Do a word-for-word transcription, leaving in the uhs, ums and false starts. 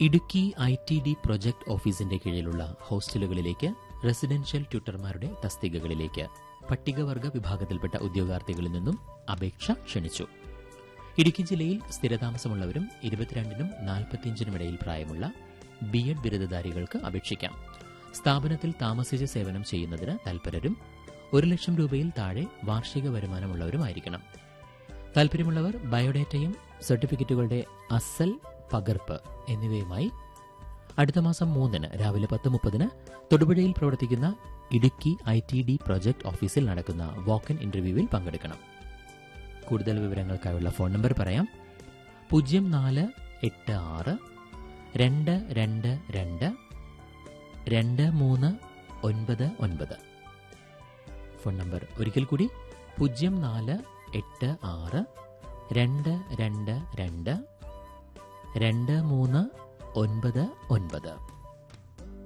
Idukki I T D project ഓഫീസിന്റെ കീഴിലുള്ള ഹോസ്റ്റലുകളിലേക്ക് residential ട്യൂട്ടർമാരുടെ തസ്തികകളിലേക്ക് പട്ടികവർഗ വിഭാഗത്തിൽപ്പെട്ട ഉദ്യോഗാർത്ഥികളിൽ നിന്നും അപേക്ഷ ക്ഷണിച്ചു. ഇടുക്കി ജില്ലയിൽ സ്ഥിരതാമസമുള്ളവരും ഇരുപത്തിരണ്ടിനും നാൽപ്പത്തിയഞ്ചിനുമിടയിൽ പ്രായമുള്ള ബി എഡ് ബിരുദധാരികൾക്ക് അപേക്ഷിക്കാം. സ്ഥാപനത്തിൽ താമസിച്ച് സേവനം ചെയ്യുന്നതിന് തൽപരരും ഒരു ലക്ഷം രൂപയിൽ താഴെ വാർഷിക വരുമാനമുള്ളവരുമായിരിക്കണം. താൽപര്യമുള്ളവർ ബയോഡേറ്റയും സർട്ടിഫിക്കറ്റുകളുടെ അസൽ പകർപ്പ് എന്നിവയുമായി അടുത്ത മാസം മൂന്നിന് രാവിലെ പത്ത് മുപ്പതിന് തൊടുപുഴയിൽ പ്രവർത്തിക്കുന്ന Idukki I T D project ഓഫീസിൽ നടക്കുന്ന വാക്ക് ഇൻ ഇന്റർവ്യൂവിൽ പങ്കെടുക്കണം. കൂടുതൽ വിവരങ്ങൾക്കായുള്ള ഫോൺ നമ്പർ പറയാം. പൂജ്യം നാല് എട്ട് ആറ് രണ്ട് രണ്ട് രണ്ട് രണ്ട് മൂന്ന് ഒൻപത് ഒൻപത്. ഫോൺ നമ്പർ ഒരിക്കൽ കൂടി പൂജ്യം നാല് എട്ട് ആറ് രണ്ട് രണ്ട് രണ്ട് രണ്ട് മൂന്ന് ഒൻപത് ഒൻപത്.